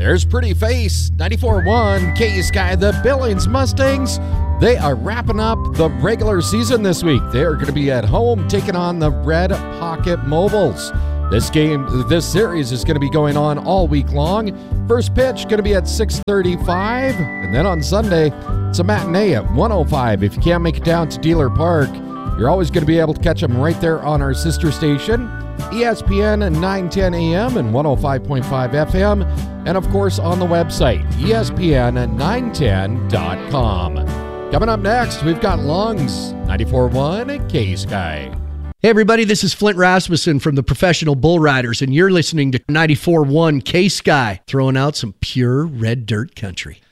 There's Pretty Face, 94.1 K-Sky. The Billings Mustangs, they are wrapping up the regular season this week. They are going to be at home taking on the Red Pocket Mobiles. This series is going to be going on all week long. First pitch going to be at 6:35, and then on Sunday, it's a matinee at 1:05. If you can't make it down to Dealer Park, you're always going to be able to catch them right there on our sister station, ESPN 910 AM and 105.5 FM, and of course on the website, ESPN910.com. Coming up next, we've got Lungs, 94.1 K-Sky. Hey everybody, this is Flint Rasmussen from the Professional Bull Riders, and you're listening to 94.1 K-Sky, throwing out some pure red dirt country.